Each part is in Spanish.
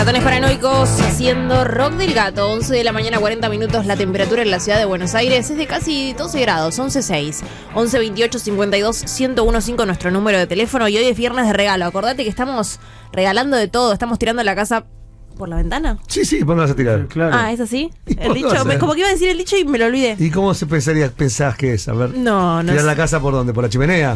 Ratones Paranoicos haciendo Rock del Gato. 11 de la mañana, 40 minutos. La temperatura en la ciudad de Buenos Aires es de casi 12 grados, 11.6. 11 28 52 1015 nuestro número de teléfono. Y hoy es viernes de regalo. Acordate que estamos regalando de todo. Estamos tirando la casa por la ventana. Sí, ¿por dónde vas a tirar? Claro. Ah, ¿es así? ¿Y El por dicho, dónde? como que iba a decir el dicho y me lo olvidé. ¿Y cómo pensás que es? A ver. No ¿Tirar sé. la casa por dónde? ¿Por la chimenea?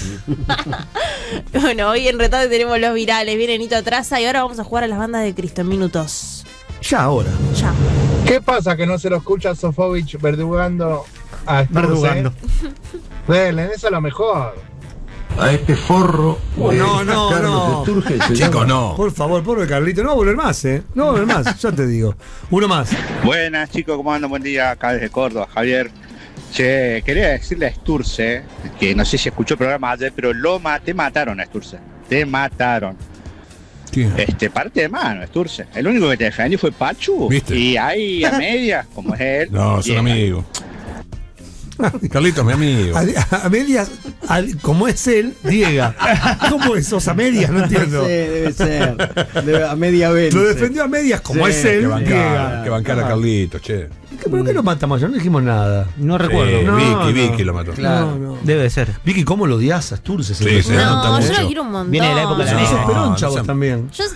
Bueno, hoy en Retate tenemos los virales. Viene Nito Traza y ahora vamos a jugar a las bandas de Cristo en minutos. Ya ahora. Ya. ¿Qué pasa que no se lo escucha a Sofovich verdugando a Sturze? Verdugando. Delen, eso es lo mejor. A este forro. No. Chicos, no. Por favor, pobre Carlito. No va a volver más, ¿eh? No va a volver más, ya te digo. Uno más. Buenas chicos, ¿cómo andan? Buen día, acá desde Córdoba, Javier. Che, quería decirle a Sturze, que no sé si escuchó el programa ayer, pero te mataron a Sturze. Te mataron. ¿Quién? Parte de mano, Sturze. El único que te defendió fue Pachu. ¿Viste? Y ahí a medias, como es él. No, son llega. amigos. Carlitos, mi amigo. A medias, como es él, Diega. ¿Cómo es? ¿Sos a medias? No entiendo. Sí, debe ser. A media vez. Lo defendió a medias, como Sí, es él, Que bancar, Diega. que bancar a Carlitos, che. ¿Por qué lo matamos? Ya no dijimos nada. No recuerdo. No, Vicky lo mató. Claro. No. Debe ser. Vicky, ¿cómo lo odias a Sturze? Sí, se nota No, yo mucho. lo quiero un montón. Viene de la época de la Sos No, peroncha no vos sé. también. Yo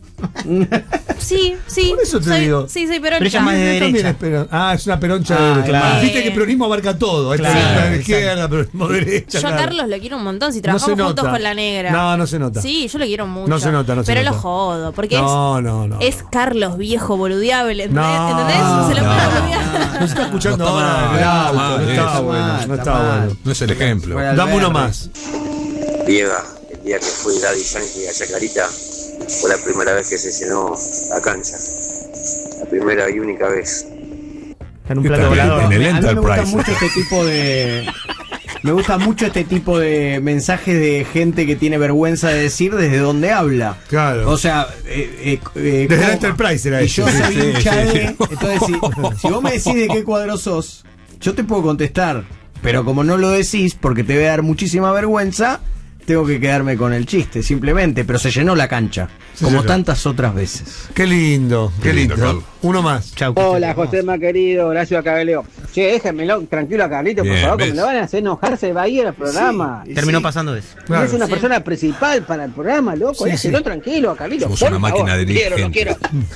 sí. Por eso te digo. Sí, soy peroncha. Pero ella más de Él también derecha. es peroncha. Es una peroncha Ah, de derecha. claro. Viste que el peronismo abarca todo. Claro, Peronismo de exacto. izquierda, peronismo de derecha. Yo a claro. Carlos lo quiero un montón. Si No trabajamos se juntos nota. con la negra. No se nota. Sí, yo lo quiero mucho. No se nota. Pero lo nota. jodo. Porque No. es Carlos viejo boludeable. ¿Entendés? No, ¿Entendés? Se lo no. puedo boludear. Nos está escuchando No está ahora. mal, Bravo, no está mal, no está eso. bueno. No Está está mal. bueno. No es el ejemplo. Fuera. Dame uno Alberto. más. Diego, el día que fue Daddy Yankee a Chacarita, fue la primera vez que se llenó la cancha. La primera y única vez. En un Está plato bien, volador. en el A mí me gusta Enterprise. mucho este tipo de. Me gusta mucho este tipo de mensajes de gente que tiene vergüenza de decir desde dónde habla. Claro. O sea, Desde ¿cómo? la Enterprise era Y eso. yo soy Sí, hincha sí, de. sí. Entonces, si vos me decís de qué cuadro sos, yo te puedo contestar. Pero como no lo decís, porque te voy a dar muchísima vergüenza, tengo que quedarme con el chiste, simplemente. Pero se llenó la cancha, Se como llenó. tantas otras veces. Qué lindo. Qué Qué lindo, lindo. Carlos. Uno más. Chau. Hola, José, más querido, gracias a Cabeleo. Che, déjenmelo tranquilo a Carlito, por Bien, favor, que ¿ves? me lo van a hacer enojar, se va a ir al programa. Terminó pasando eso. Y Claro. es una persona principal para el programa, loco. Sí, Déjenlo sí. tranquilo a Carlito. Somos por una favor. máquina de Lo quiero. dirigente.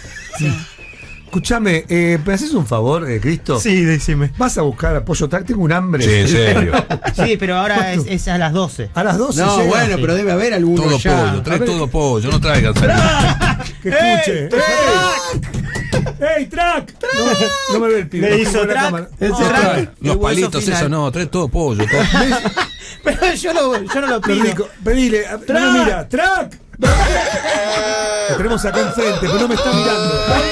Escúchame, ¿me haces un favor, Cristo? Sí, decime. ¿Vas a buscar apoyo táctico? Tengo un hambre. Sí, en serio. Sí, pero ahora es a las 12. A las 12 No, llega. bueno, pero debe haber alguno Todo ya. pollo, trae A ver. todo pollo, no traigan. Que escuche. ¡Ey, track! No me ve el pibe. Le no hizo tengo la track. cámara. Ese No, track, el Los hueso palitos, final. eso no, trae todo pollo. Todo. Pero yo no lo pido. Federico, pedile. No me mira. ¡Track! Lo tenemos acá enfrente, pero no me está mirando.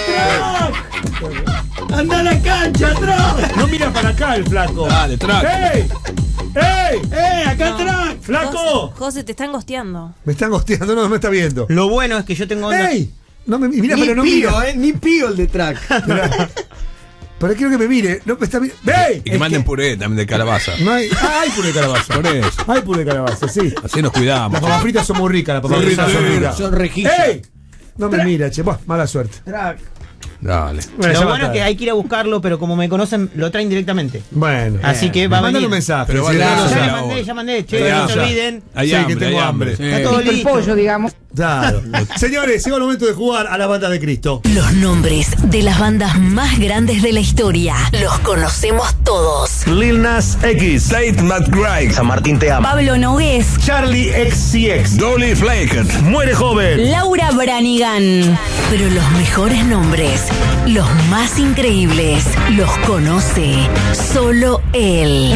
¡Anda a la cancha, atrás! No mira para acá el flaco. Dale, track. ¡Ey! ¡Ey! ¡Acá No. atrás! ¡Flaco! José, te están gosteando. Me están gosteando, no me está viendo. Lo bueno es que yo tengo onda. ¡Ey! No me mira, Ni pero no pío, mira. ni pío el de track. Pero quiero que me mire. No me está mirando. ¡Ey! Y que manden puré también de calabaza. No hay. Hay puré de calabaza. Por eso. Hay puré de calabaza, sí. Así nos cuidamos. Las papas fritas son muy ricas, las papas Sí, fritas sí, son sí, ricas. son rejillas. ¡Ey! No me mira, che. Buah, mala suerte. Track. Dale. Bueno, ya Lo bueno basta. es que hay que ir a buscarlo, pero como me conocen, lo traen directamente. Bueno. Así que va a Mandale venir. un mensaje. Pero si vale, no, no, Ya ya le la mandé, hora. ya mandé. Che, Hay no se hambre. olviden. Hay Sí, que hambre, tengo hay hambre. Está todo listo. pollo, digamos. Claro. Señores, llegó el momento de jugar a la banda de Cristo. Los nombres de las bandas más grandes de la historia los conocemos todos. Lil Nas X, Tate McBride, San Martín te ama. Pablo Nogués, Charlie XCX, Dolly Flakert, Muere Joven. Laura Branigan. Pero los mejores nombres, los más increíbles, los conoce solo él.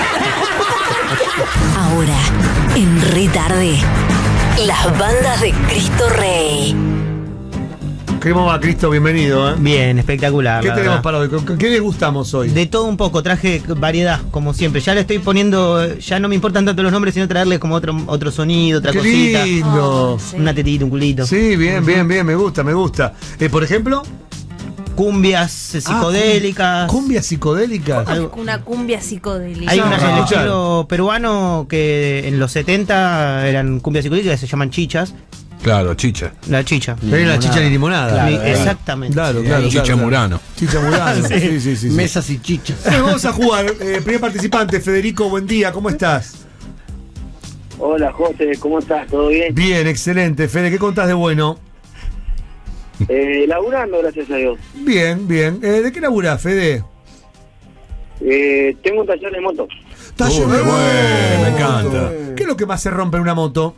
Ahora, en Retarde, las bandas de Cristo Rey. ¿Cómo va, Cristo? Bienvenido. Bien, espectacular. ¿Qué la tenemos verdad. para hoy? ¿Con qué les gustamos hoy? De todo un poco, traje variedad, como siempre. Ya le estoy poniendo, ya no me importan tanto los nombres, sino traerles como otro sonido, otra ¡Qué cosita. lindo! Oh, sí. Una tetita, un culito. Sí, bien, me gusta. Por ejemplo, Cumbias psicodélicas. cumbias psicodélicas. Algo- Una cumbia psicodélica. Hay No, unas no, del no. estilo peruano que en los 70 eran cumbias psicodélicas que se llaman chichas. Claro, chicha. La chicha. Hay la chicha de limonada. Claro, exactamente. Claro. Chicha Murano. Chicha Murano. Sí. Mesas y chichas. Bueno, vamos a jugar. Primer participante, Federico, buen día, ¿cómo estás? Hola, José, ¿cómo estás? ¿Todo bien? Bien, excelente. Fede, ¿qué contás de bueno? Laburando, gracias a Dios. Bien. ¿De qué laburás, Fede? Tengo un taller de moto. Taller Qué de bueno, moto. me encanta. ¿Qué es lo que más se rompe en una moto?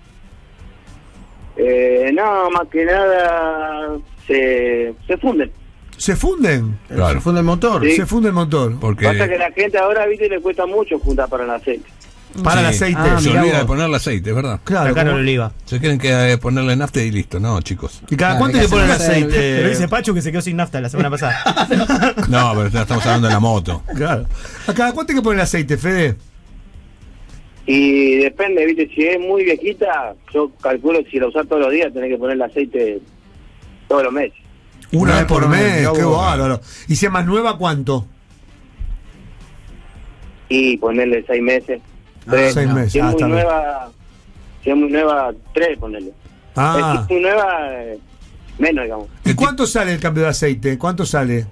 No, más que nada se funden. ¿Se funden? Claro. Se funde el motor. Sí. Se funde el motor. Porque Pasa que la gente ahora, viste, le cuesta mucho juntar para el aceite. Para el sí. aceite. Se mirá olvida vos. de ponerle aceite, es verdad. Claro. Acá no como- lo oliva. Se creen que ponerle nafta y listo. No, chicos. ¿Y cada Claro, cuánto hay le que ponen el hacer un aceite? Pero dice Pachu que se quedó sin nafta la semana pasada. No, pero ya estamos hablando de la moto. Claro. ¿A cada cuánto hay que poner el aceite, Fede? Y depende, viste, si es muy viejita, yo calculo que si la usás todos los días, tenés que ponerle aceite todos los meses. Una vez por mes, mirá qué vos. bárbaro. ¿Y si es más nueva, cuánto? Y ponerle 6 meses. 6 meses. Si es Ah, muy está bien. nueva, 3, ponerle. Ah. Si es muy nueva, menos, digamos. ¿Y cuánto sale el cambio de aceite? ¿Cuánto sale?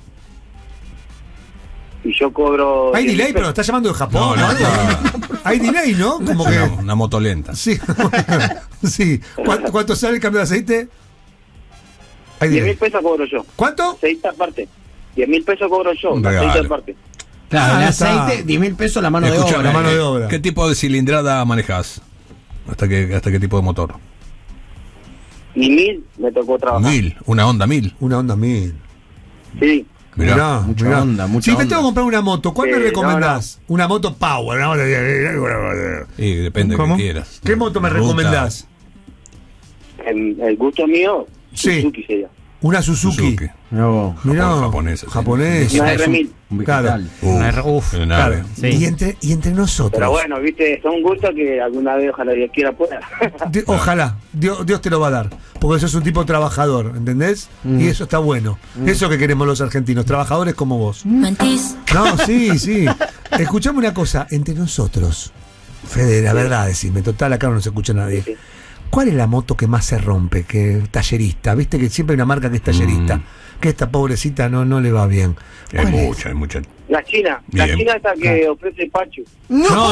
Y yo cobro... Hay 10.000 delay, pero pesos. está llamando de Japón, No, ¿no? no. Hay delay, ¿no? Como que. Una moto lenta. Sí. Sí. ¿Cuánto sale el cambio de aceite? Hay 10.000 delay. pesos cobro yo. ¿Cuánto? Aceite aparte. 10.000 pesos cobro yo. Un Aceite regalo. aparte. Claro, Ah, el está. aceite, 10.000 pesos la mano de Escuchame, obra. la mano de obra. ¿Qué tipo de cilindrada manejas? ¿Hasta qué tipo de motor? Y 1.000 me tocó trabajar. 1000, una Honda 1000. Una Honda 1000. Sí. Mirá. Mucha onda, mucha Si me onda. tengo que comprar una moto, ¿cuál me Sí, recomendás? Una moto Power. Una moto... Y depende de ¿Cómo? que quieras. ¿Qué moto me Ruta. recomendás? El gusto mío, Sí. Suzuki sería. Una Suzuki. Mirá vos. Mirá, Japonesa, sí. japonesa. Una R1000. Un Claro. vegetal. Una Claro. nave. Sí. Y entre nosotros. Pero bueno, viste, son gustos que alguna vez ojalá Dios quiera pueda. Ojalá, Dios te lo va a dar. Porque sos un tipo trabajador, ¿entendés? Y eso está bueno. Eso que queremos los argentinos, trabajadores como vos. Mentís. No, sí. Escuchame una cosa, entre nosotros, Fede, la verdad, decime, total, acá no se escucha nadie. Sí. ¿Cuál es la moto que más se rompe? Que tallerista, viste que siempre hay una marca que es tallerista. Que esta pobrecita no le va bien. Hay ¿Cuál es? mucha. La China Bien. esta que ofrece Pachu. No.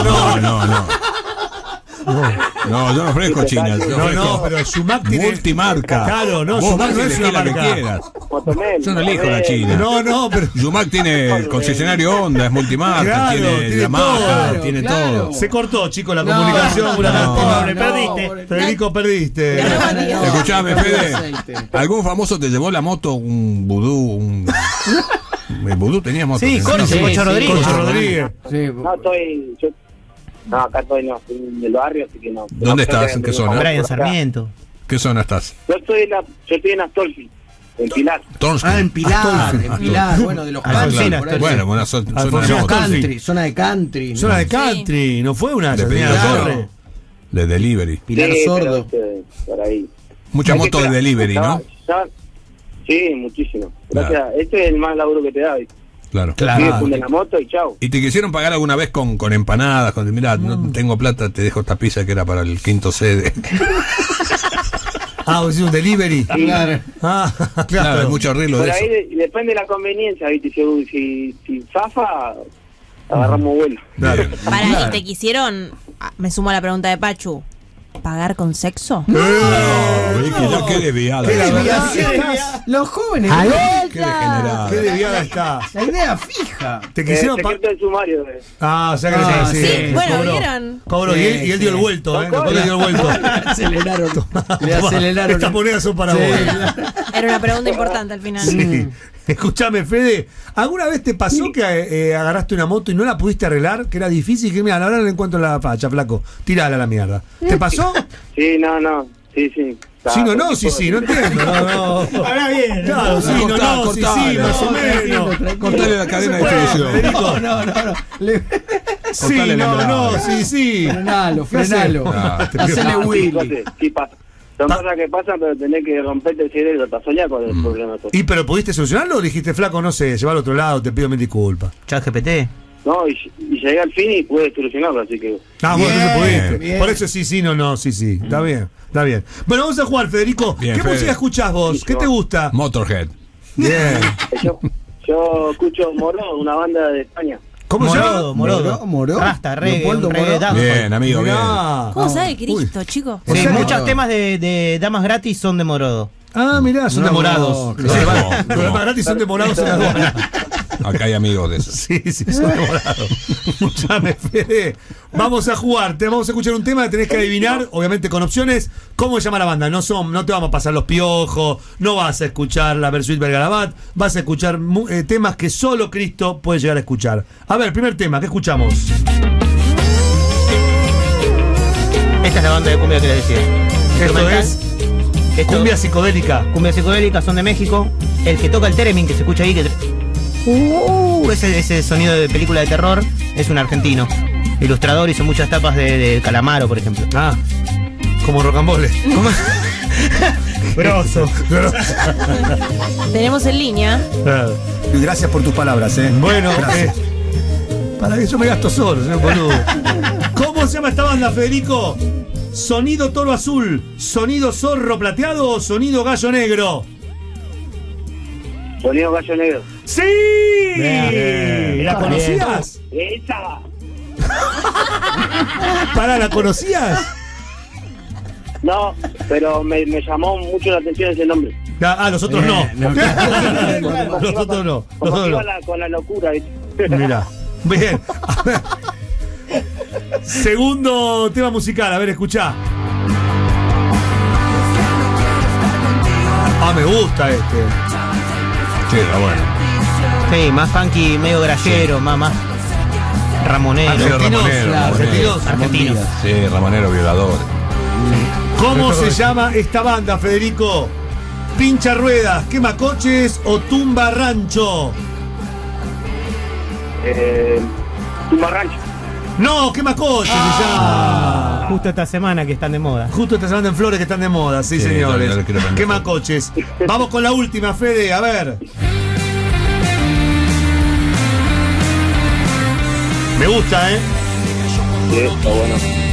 No, yo no ofrezco China. Yo No, ofrezco pero Sumac tiene. multimarca. Claro, no, Vos Sumac no podés es una elegir la que marca. quieras. Motomel. Yo no elijo la China. No, pero. Zumac tiene concesionario Honda, es multimarca, Claro, tiene tiene Yamaha, todo. tiene Claro. todo. Se cortó, chicos, la No, comunicación. Una no, lástima. no, perdiste. pobre- Federico, perdiste. Escuchame, Fede. Aceite. ¿Algún famoso te llevó la moto? Un vudú, El vudú tenía moto. Sí, ¿no? Conce, Concho Rodríguez. Concho Rodríguez. Sí, No, no, acá estoy no, estoy en el barrio, así que no. ¿Dónde estás? ¿En qué zona? Brian Sarmiento. ¿Qué zona estás? Yo estoy en Astolfi, en Pilar. Tonsky. Ah, en Pilar, Astolfi. en Pilar, bueno, de los Alfonsina, country, por ahí. Bueno, una zona de Alfonsina moto. Astolfi. Country, zona de country. ¿no? Zona de country, no fue una De señora Pilar. Torre. De delivery. Pilar Sí, Sordo. pero, por ahí. Mucha Hay que moto de esperar. delivery, ¿no? Sí, muchísimo. Gracias. Claro. Este es el más laburo que te da. ¿viste? Claro. Sí, funde la moto y chau. ¿Y te quisieron pagar alguna vez con empanadas? Mirá, no tengo plata, te dejo esta pizza que era para el quinto sede. Ah, vos decís un delivery. Claro. Ah, Claro, claro. hay mucho arreglo Por de eso. ahí depende de la conveniencia, ¿viste? Si zafa, agarramos vuelo. Claro. Para, ¿y te quisieron, me sumo a la pregunta de Pachu, pagar con sexo? No, Vicky, ya qué desviada. Qué la verdad, Desviaciones. Los jóvenes. Qué degenerada. qué desviada está. La idea fija. Te quisieron Secreto del sumario. o sea que Ah, sí, sí. Sí, bueno, cobró. ¿vieron? Cobró, Sí, y él dio el vuelto, ¿eh? Después le dio el vuelto. Aceleraron. Le Toma, aceleraron. Estas monedas son para Sí, vos. Era una pregunta importante al final. Sí. Escúchame, Fede, ¿alguna vez te pasó que agarraste una moto y no la pudiste arreglar? Que era difícil, que mira, ahora le encuentro la facha, flaco. Tirala a la mierda. ¿Te pasó? Sí, no. Sí. Sí, no, no entiendo. No. Habla bien. Claro, sí, no, sí, más o menos. Cortale la cadena de distribución. Federico. No. Sí, Cortale la entrada. sí. Frenalo. Ah, Hacele Sí, Willy. José, sí pasa. Son cosas que pasan, pero tenés que romperte el cerebro para soñar con el problema. ¿Y pero pudiste solucionarlo o dijiste, flaco, no sé, llevarlo a otro lado, te pido mil disculpas? Chat GPT. No, y llegué al fin y pude solucionarlo, así que... Ah, bueno, Bien, entonces pudiste. bien. Por eso sí, no, sí. Está bien, está bien. Bueno, vamos a jugar, Federico. Bien, ¿Qué Fede. música escuchás vos? ¿Qué te gusta? Motorhead. Bien. Yo escucho Morodo, una banda de España. ¿Cómo se llama? Morodo. Basta, reggae, Leopoldo reggae Morodo. dance. Bien, amigo, bien. Mirá. ¿Cómo sabe Cristo, chicos? O Sí, sea que- muchos temas de damas gratis son de Morodo. Ah, mirá, son No, demorados. claro. Los demás gratis son demorados en la aduana. Acá hay amigos de esos. Sí, son demorados. Escuchame, Fede. Vamos a jugar. Te vamos a escuchar un tema que tenés que adivinar, obviamente con opciones. ¿Cómo se llama la banda? No te vamos a pasar los piojos, no vas a escuchar la Versuit Vergarabat, vas a escuchar temas que solo Cristo puede llegar a escuchar. A ver, primer tema, ¿qué escuchamos? Esta es la banda de cumbia que les decía. Esto Instrumental. es Esto- cumbia psicodélica. Cumbia psicodélica, son de México. El que toca el theremin, que se escucha ahí, que ese sonido de película de terror, es un argentino. Ilustrador, hizo muchas tapas de Calamaro, por ejemplo. Ah, como rocambole. ¿Cómo? Grosso. Tenemos en línea. Y gracias por tus palabras, Bueno, Gracias. para que yo me gasto solo, señor boludo. ¿Cómo se llama esta banda, Federico? ¿Sonido toro azul, sonido zorro plateado o sonido gallo negro? Sonido Gallo Negro. ¡Sí! Bien. ¿La conocías? ¡Esa! Pará, ¿la conocías? No, pero me llamó mucho la atención ese nombre. Los otros no. No, Los otros no. Los Como que otros iba no. con la locura, ¿viste? Mirá. Bien. A ver. Segundo tema musical, a ver, escuchá. Me gusta este. Sí, está bueno. Sí, más funky, medio grallero, más ramonero. Argentinos, argentinos. Argentinos. Sí, ramonero violador. ¿Cómo se llama esta banda, Federico? ¿Pincha ruedas, quema coches o tumba rancho? Tumba Rancho. No, quema coches se llama. Justo esta semana que están de moda. Justo esta semana en Flores que están de moda, sí, Sí, señores. yo le quiero aprender. Quema coches. Vamos con la última, Fede, a ver. Me gusta, ¿eh? Sí, está bueno.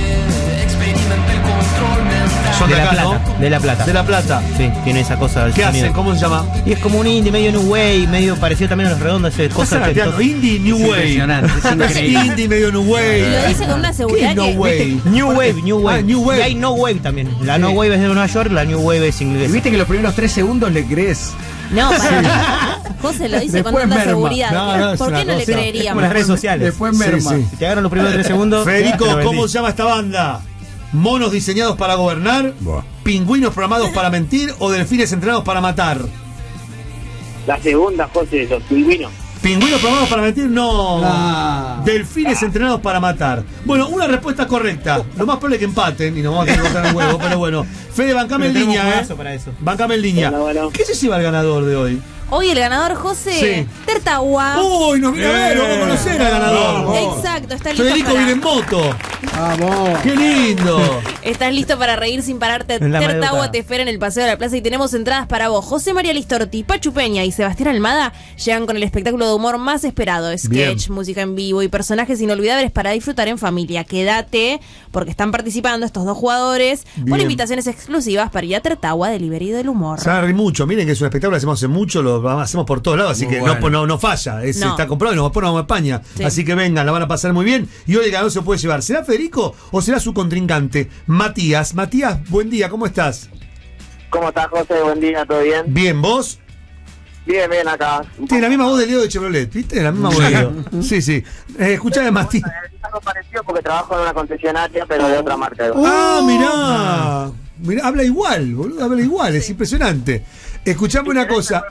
Son de De La acá, Plata. ¿no? De La Plata. De La Plata. Sí, tiene esa cosa. del ¿Qué sonido. hacen? ¿Cómo se llama? Y es como un indie, medio new wave, medio parecido también a los redondos, ese ¿Estás cosa rateando? Indie, New Wave. impresionante, es increíble. Indie, medio New Wave. Y lo dice con una seguridad ¿Qué No que- Wave? New Wave, New Wave. Ah, New Wave. Y hay No Wave también. La No Wave es de Nueva York, la New Wave es Y inglesa. viste que los primeros 3 segundos le crees. No, para. José lo dice con Después tanta merma. seguridad. No, es ¿Por una qué no le cosa- Como creeríamos? las redes sociales. Después Sí, merma. sí. Si te agarran los primeros 3 segundos. Federico, te lo vendí. ¿cómo se llama esta banda? ¿Monos diseñados para gobernar? Buah. ¿Pingüinos programados para mentir? ¿O delfines entrenados para matar? La segunda, José, los pingüinos. ¿Pingüinos programados para mentir? No. Ah. Delfines entrenados para matar. Bueno, una respuesta correcta. Lo más probable es que empaten y nos vamos a tener que cortar el huevo, pero bueno. Fede, bancame en Pero tenemos línea, juegazo para eso. Bancame en línea. Bueno. ¿Qué se lleva el ganador de hoy? Hoy el ganador, José, Sí. Tertagua. Uy, nos viene a ver, lo vamos a conocer al ganador. Exacto, está listo Federico viene en para... moto. Vamos. ¡Qué lindo! Estás listo para reír sin pararte. En la Tertagua maleducada. te espera en el Paseo de la Plaza y tenemos entradas para vos. José María Listorti, Pachu Peña y Sebastián Almada llegan con el espectáculo de humor más esperado. Sketch, Bien. música en vivo y personajes inolvidables para disfrutar en familia. Quédate, porque están participando estos dos jugadores por Bien. invitaciones exclusivas para ir a Tertagua, Delivery del Humor. Se va a reír mucho. Miren que es un espectáculo que hacemos hace mucho, lo hacemos por todos lados, así Muy que bueno. no falla. No. Está comprado y nos vamos a España. Sí. Así que vengan, la van a pasar muy bien. Y hoy el ganador se puede llevar. ¿Será Federico o será su contrincante? Matías. Matías, buen día, ¿cómo estás? ¿Cómo estás, José? Buen día, ¿todo bien? Bien, ¿vos? Bien, bien acá. Tiene la misma voz de Leo de Chevrolet, ¿viste? La misma voz de Leo. Sí, sí. Escuchá de Matías. Es algo parecido porque trabajo en una concesionaria, pero de otra marca. Ah, mirá. Mirá, habla igual, boludo, habla igual, es impresionante. Escuchame una cosa.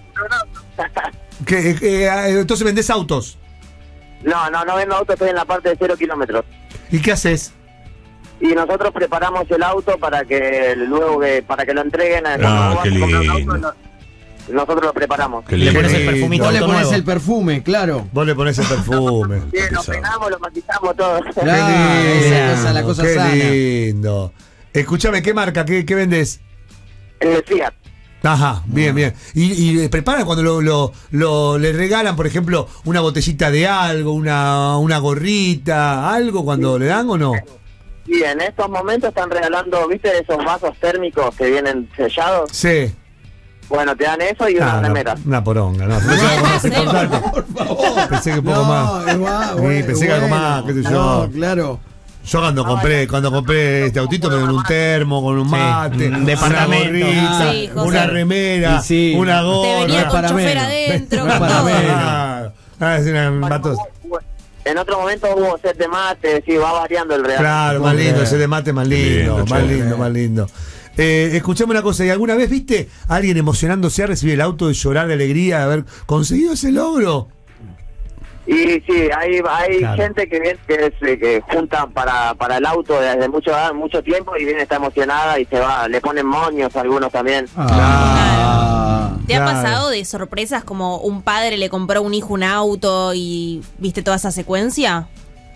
Entonces vendés autos. No vendo auto, estoy en la parte de 0 kilómetros. ¿Y qué haces? Y nosotros preparamos el auto para que luego para que lo entreguen. Ah, Cuando qué vas a comprar un lindo. auto, nosotros lo preparamos. Qué Le lindo. pones el lindo. perfumito. Vos le auto pones nuevo. el perfume, claro. Vos le ponés el perfume. Bien, lo pesado. peinamos, lo maquillamos todo. Claro, esa es la cosa Qué sana. lindo. Escúchame, ¿qué marca? ¿Qué vendés? En el Fiat. Ajá, bien, bien. Y preparan cuando le regalan, por ejemplo, una botellita de algo, una gorrita, algo cuando le dan o no? Sí, en estos momentos están regalando, ¿viste esos vasos térmicos que vienen sellados? Sí. Bueno, te dan eso y una remera. Una poronga, no. Por favor. Pensé que un poco más. Sí, pensé que algo más, qué sé yo. No, claro. Yo cuando compré este autito me dieron un termo con un mate, un departamento, una gorrita, Sí, José. una remera, Sí. una gorra. Te venía con para chofer menos. adentro, No, con para todo. menos. Es una vatos. En otro momento hubo set de mate, sí, va variando el regalo. Claro, más lindo, ese de mate más lindo, Lindo, más che. lindo, más lindo. Escuchame una cosa, ¿y alguna vez viste a alguien emocionándose a recibir el auto, de llorar de alegría de haber conseguido ese logro? Y sí, hay Claro. gente que junta para el auto desde mucho tiempo y viene, está emocionada y se va, le ponen moños algunos también. ¿Te ha Claro. pasado de sorpresas como un padre le compró a un hijo un auto y viste toda esa secuencia?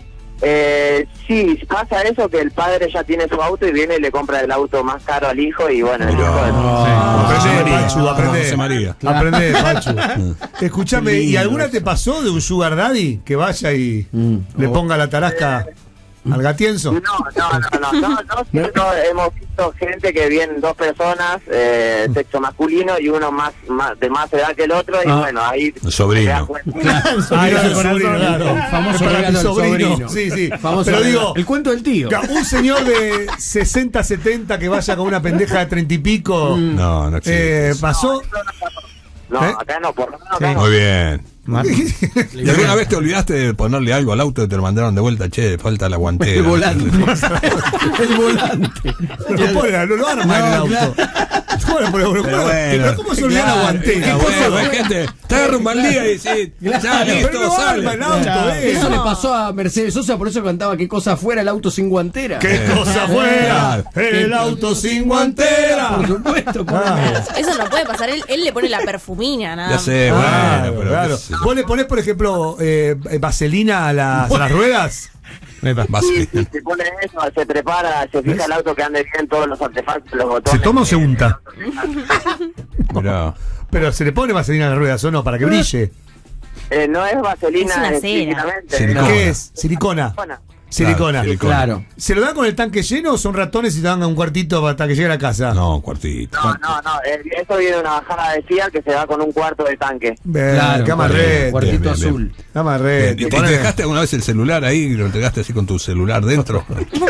Sí, pasa eso, que el padre ya tiene su auto y viene y le compra el auto más caro al hijo y bueno, el Mirá. hijo Aprende, Pachu, José aprende. María. Aprende, Pachu. Escuchame, ¿y Lindo alguna eso. te pasó de un sugar daddy que vaya y le ponga la tarasca al gatienzo? No, nosotros hemos visto gente que vienen dos personas, sexo masculino y uno de más edad que el otro y bueno, ahí El sobrino. se da cuenta. Ah, era el sobrino, claro. El famoso Es para regalo mi del sobrino. Sí, sí. Famoso Pero regalo. digo, El cuento del tío. un señor de 60, 70 que vaya con una pendeja de 30 y pico, No, no existe. pasó. No, ¿Eh? acá no, por lo menos acá no. Muy bien. ¿Y alguna vez te olvidaste de ponerle algo al auto y te lo mandaron de vuelta? Che, falta la guantera. El volante. El volante. Lo arma el auto. Pero ¿cómo se olvida la guantera? Bueno, hay gente, te agarra un mal día y decís, ya listo, Pero no arma el sale. auto, Eso le pasó a Mercedes Sosa, por eso cantaba qué cosa fuera el auto sin guantera. ¿Qué cosa fuera? El auto sin guantera. Por supuesto, por Eso no puede pasar, él le pone la perfumina, nada Ya más. sé, Claro, bueno, pero claro. qué sé yo. ¿Vos le ponés, por ejemplo, vaselina a las ruedas? Vaselina. Sí, se pone eso, se prepara, se fija el auto que ande bien, todos los artefactos, los botones. ¿Se toma o se unta? Mirá. Pero se le pone vaselina a las ruedas o no, para que brille. No es vaselina, Es una cera. explícitamente. Silicona. ¿Qué es? Silicona. Bueno, Silicona. Claro, Claro. ¿Se lo dan con el tanque lleno o son ratones y te dan un cuartito hasta que llegue a la casa? No, un cuartito. no, eso viene de una bajada de Fiat que se va con un cuarto de tanque. Bien, qué amarrete. Cuartito bien, bien. azul. Qué amarrete. ¿Y te Ponele- dejaste alguna vez el celular ahí y lo entregaste así con tu celular dentro?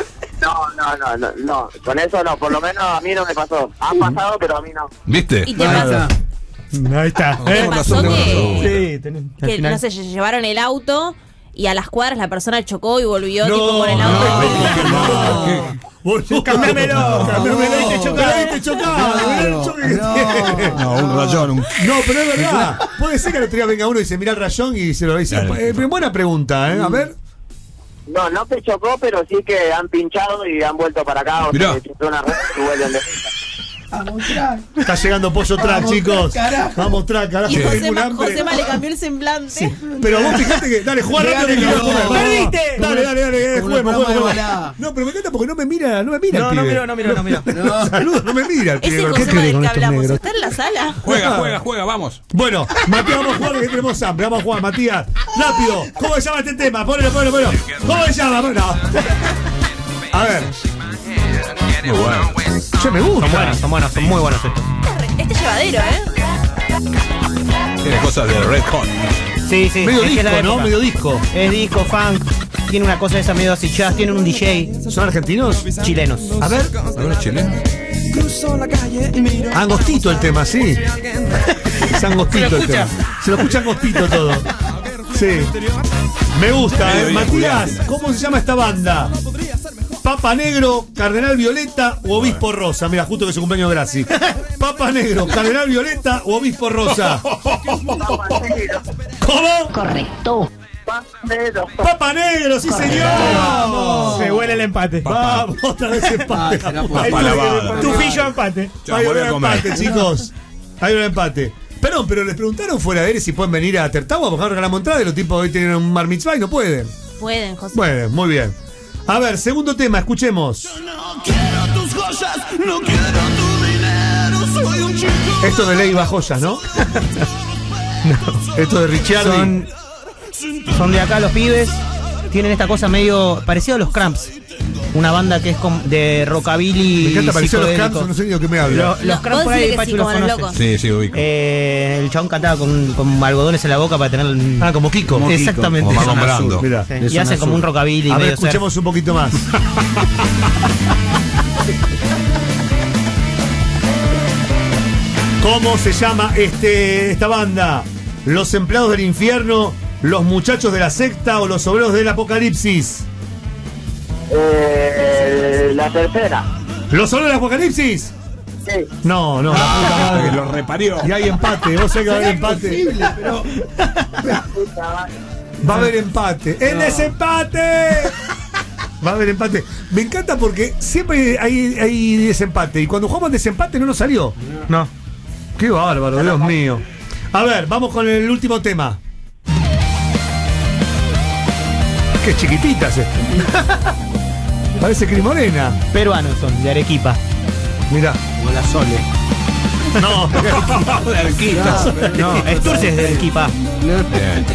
No, con eso no, por lo menos a mí no me pasó. Han pasado, pero a mí no. ¿Viste? Y te Ahí pasó, está. Ahí está. ¿te Tenés pasó razón, tenés razón. que, Al que final. no sé, llevaron el auto y a las cuadras la persona chocó y volvió No, tipo con el auto? Boludo. Cambiámelo, cambiámelo y te chocaba. Pero ahí te chocaba, mirá el choque que tiene. No, un rayón, un... No, pero es verdad. Puede ser que el otro día venga uno y dice, mirá el rayón y se lo dice. Claro. Buena pregunta, ¿eh? A ver. No te chocó, pero sí que han pinchado y han vuelto para acá. O Mirá. sea, que chocó una red y vuelven de Está llegando Pollo Track, chicos. carajo. Vamos, Track, carajo. Y tengo un Josema, hambre. Josema le cambió el semblante. Pero vos fijate que. Dale, jugar rápido que quiero comer. ¡Perdiste! Dale, Como el juguemos, programa de juguemos. Balá. No, pero me encanta porque no me mira el No, pibe. no miro. Saludos, no me mira el Ese pibe. ¿Qué Josema querés del con que estos hablamos, negros? ¿está en la sala? Juega, vamos. Bueno, Matías, vamos a jugar que tenemos hambre. Vamos a jugar, Matías. Rápido. ¿Cómo se llama este tema? Ponelo. ¿Cómo se llama? Bueno. A ver. Muy bueno. Che, me gusta. Son buenos, son muy buenos estos. Este llevadero, Tiene cosas de Red Hot. Sí, sí. Medio es que es la disco, ¿no? época. Medio disco. Es disco, funk. Tiene una cosa de esa medio así jazz. Tiene un DJ. ¿Son argentinos? Chilenos. A ver. ¿Alguna chilena? Angostito el tema, sí. Es angostito el tema. Se lo escucha angostito todo. Sí. Me gusta, Medio Matías, Julián. ¿cómo se llama esta banda? Papa Negro, Cardenal Violeta o Obispo Rosa. Mira, justo que es su cumpleaños Graci. Papa Negro, Cardenal Violeta o Obispo Rosa. ¿Cómo? Correcto. Papa Negro, sí señor. Se huele el empate. Vamos, otra vez empate. Papa lavada. Tufillo empate. Ya, Hay voy a un comer. empate, chicos. Hay un empate. Perdón, pero les preguntaron fuera de aire si pueden venir a Tertagua porque ahora regalamos entrada y los tipos hoy tienen un bar mitzvah y no pueden. Pueden, José. Bueno, muy bien. A ver, segundo tema, escuchemos. No quiero tus cosas, no quiero tu dinero, soy un chico Esto de Ley Joyas, ¿no? Esto de Ricciardi. Son de acá los pibes. Tienen esta cosa medio parecida a los Cramps. Una banda que es de rockabilly. Me encanta parecer los psicodélico. Cramps, no sé ni de qué me habla. Los Cramps por ahí, Pachu, los conoce. Sí, ubico. El chabón cantaba con algodones en la boca para tener. Como Kiko. Exactamente. Como Marlon Brando. Mirá. Sí, y hacen como un rockabilly. A ver, medio escuchemos un poquito más. ¿Cómo se llama esta banda? ¿Los empleados del infierno? ¿Los muchachos de la secta o los obreros del apocalipsis? La tercera. ¿Los obreros del apocalipsis? Sí. No, la puta madre. Lo reparió. Y hay empate, vos sabés que va a haber empate. Va a haber empate. ¡El desempate! Va a haber empate. Me encanta porque siempre hay desempate. Y cuando jugamos desempate no nos salió. No. Qué bárbaro, Dios mío. A ver, vamos con el último tema. Qué chiquititas esto. Parece Crimorena. Peruanos son, de Arequipa. Mirá. Como la Sole. No, No, Sturce es de Arequipa. Bien.